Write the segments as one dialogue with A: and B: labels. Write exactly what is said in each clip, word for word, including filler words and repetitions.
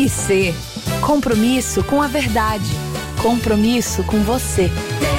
A: M C. Compromisso com a verdade. Compromisso com você.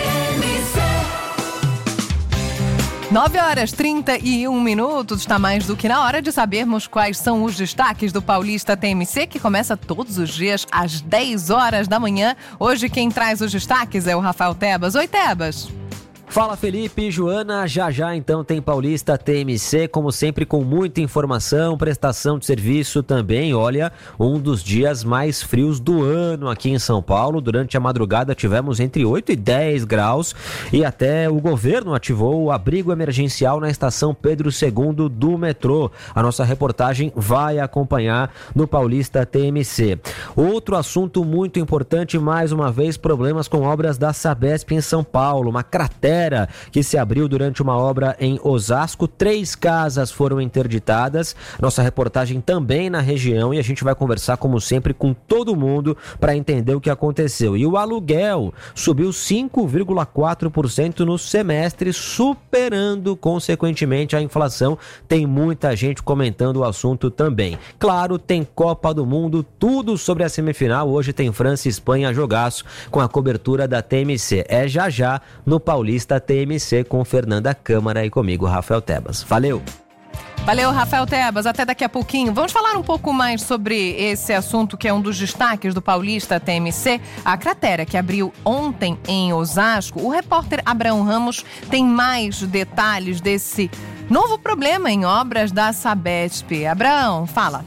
B: nove horas e trinta e um minutos, está mais do que na hora de sabermos quais são os destaques do Paulista T M C, que começa todos os dias às dez horas da manhã. Hoje quem traz os destaques é o Rafael Tebas. Oi, Tebas.
C: Fala, Felipe e Joana, já já então tem Paulista T M C, como sempre com muita informação, prestação de serviço também. Olha, um dos dias mais frios do ano aqui em São Paulo. Durante a madrugada tivemos entre oito e dez graus e até o governo ativou o abrigo emergencial na estação Pedro segundo do metrô. A nossa reportagem vai acompanhar no Paulista T M C. Outro assunto muito importante, mais uma vez, problemas com obras da Sabesp em São Paulo. Uma cratera que se abriu durante uma obra em Osasco. Três casas foram interditadas. Nossa reportagem também na região e a gente vai conversar, como sempre, com todo mundo para entender o que aconteceu. E o aluguel subiu cinco vírgula quatro por cento no semestre, superando consequentemente a inflação. Tem muita gente comentando o assunto também. Claro, tem Copa do Mundo, tudo sobre a semifinal. Hoje tem França e Espanha, jogaço com a cobertura da T M C. É já já no Paulista T M C com Fernanda Câmara e comigo, Rafael Tebas. Valeu!
B: Valeu, Rafael Tebas. Até daqui a pouquinho. Vamos falar um pouco mais sobre esse assunto que é um dos destaques do Paulista T M C, a cratera que abriu ontem em Osasco. O repórter Abraão Ramos tem mais detalhes desse novo problema em obras da Sabesp. Abraão, fala.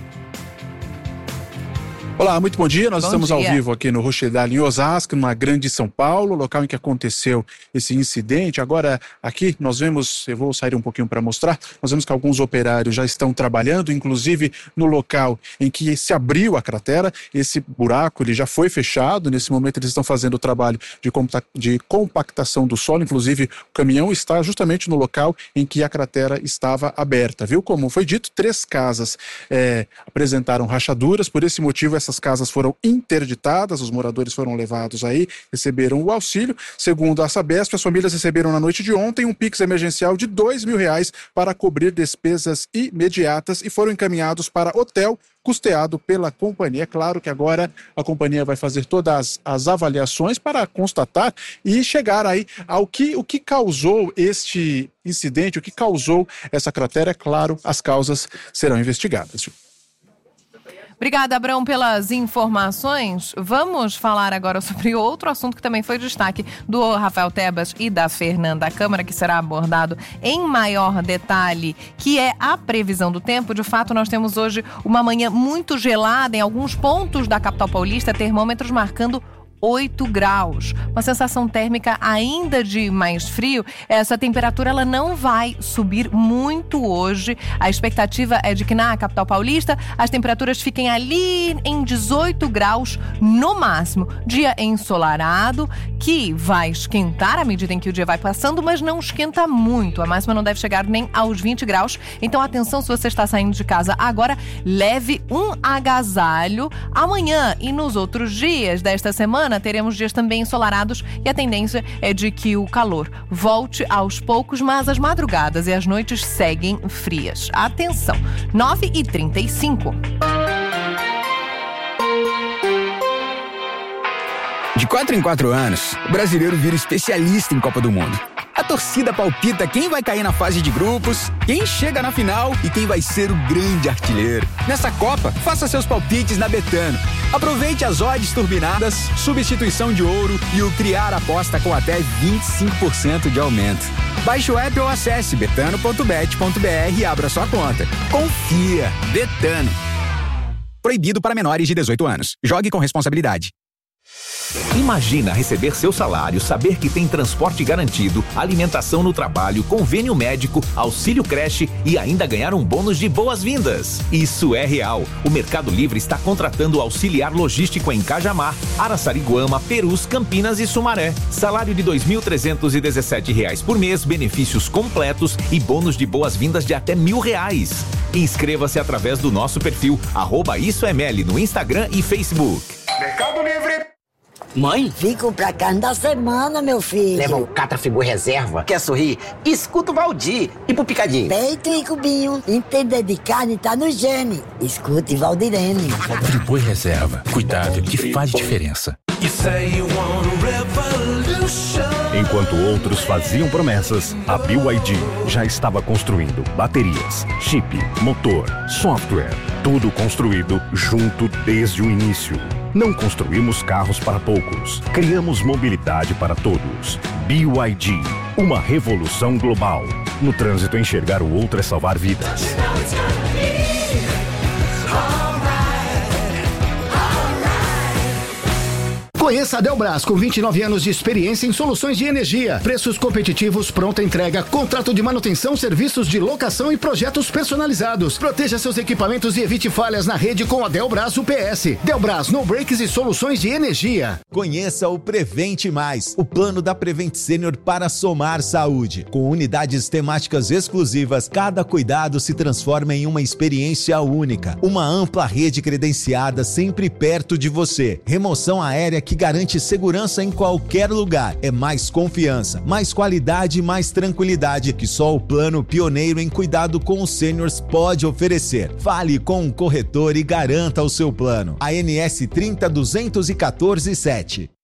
D: Olá, muito bom dia. Nós
B: bom
D: estamos
B: dia.
D: ao vivo aqui no Rochedal, em Osasco, numa grande São Paulo, local em que aconteceu esse incidente. Agora, aqui nós vemos, eu vou sair um pouquinho para mostrar, nós vemos que alguns operários já estão trabalhando, inclusive no local em que se abriu a cratera. Esse buraco ele já foi fechado. Nesse momento eles estão fazendo o trabalho de, de compactação do solo. Inclusive, o caminhão está justamente no local em que a cratera estava aberta. Viu como foi dito? Três casas é, apresentaram rachaduras. Por esse motivo, essas casas foram interditadas, os moradores foram levados aí, receberam o auxílio. Segundo a Sabesp, as famílias receberam na noite de ontem um Pix emergencial de dois mil reais para cobrir despesas imediatas e foram encaminhados para hotel custeado pela companhia. É claro que agora a companhia vai fazer todas as, as avaliações para constatar e chegar aí ao que, o que causou este incidente, o que causou essa cratera. É claro, as causas serão investigadas.
B: Obrigada, Abrão, pelas informações. Vamos falar agora sobre outro assunto que também foi destaque do Rafael Tebas e da Fernanda Câmara, que será abordado em maior detalhe, que é a previsão do tempo. De fato, nós temos hoje uma manhã muito gelada em alguns pontos da capital paulista, termômetros marcando oito graus. Uma sensação térmica ainda de mais frio. Essa temperatura ela não vai subir muito hoje. A expectativa é de que na capital paulista as temperaturas fiquem ali em dezoito graus no máximo. Dia ensolarado que vai esquentar à medida em que o dia vai passando, mas não esquenta muito. A máxima não deve chegar nem aos vinte graus. Então atenção, se você está saindo de casa agora, leve um agasalho. Amanhã e nos outros dias desta semana teremos dias também ensolarados e a tendência é de que o calor volte aos poucos, mas as madrugadas e as noites seguem frias. Atenção, nove e trinta e cinco.
E: De quatro em quatro anos, o brasileiro vira especialista em Copa do Mundo. A torcida palpita quem vai cair na fase de grupos, quem chega na final e quem vai ser o grande artilheiro. Nessa Copa, faça seus palpites na Betano. Aproveite as odds turbinadas, substituição de ouro e o criar aposta com até vinte e cinco por cento de aumento. Baixe o app ou acesse betano ponto bet ponto br e abra sua conta. Confia! Betano. Proibido para menores de dezoito anos. Jogue com responsabilidade.
F: Imagina receber seu salário, saber que tem transporte garantido, alimentação no trabalho, convênio médico, auxílio creche e ainda ganhar um bônus de boas-vindas. Isso é real. O Mercado Livre está contratando auxiliar logístico em Cajamar, Araçariguama, Perus, Campinas e Sumaré. Salário de dois mil trezentos e dezessete reais por mês, benefícios completos e bônus de boas-vindas de até mil reais. Inscreva-se através do nosso perfil arroba IsoML no Instagram e Facebook.
G: Mercado Livre. Mãe?
H: Fico pra carne da semana, meu filho.
G: Leva o Catrafibu Reserva. Quer sorrir? Escuta o Valdir. E pro Picadinho?
H: Peito e cubinho. Entender de carne tá no gene. Escute Valdirene.
I: Friboi Reserva. Cuidado que faz diferença.
J: Enquanto outros faziam promessas, a B Y D já estava construindo baterias, chip, motor, software, tudo construído junto desde o início. Não construímos carros para poucos, criamos mobilidade para todos. B Y D, uma revolução global. No trânsito, enxergar o outro é salvar vidas.
K: Conheça a Delbras, com vinte e nove anos de experiência em soluções de energia, preços competitivos, pronta entrega, contrato de manutenção, serviços de locação e projetos personalizados. Proteja seus equipamentos e evite falhas na rede com a Delbras U P S. Delbras, no breaks e soluções de energia.
L: Conheça o Prevente Mais, o plano da Prevent Senior para somar saúde. Com unidades temáticas exclusivas, cada cuidado se transforma em uma experiência única. Uma ampla rede credenciada sempre perto de você. Remoção aérea que garante segurança em qualquer lugar. É mais confiança, mais qualidade e mais tranquilidade que só o plano pioneiro em cuidado com os sêniors pode oferecer. Fale com um corretor e garanta o seu plano. A N S trinta duzentos e quatorze sete.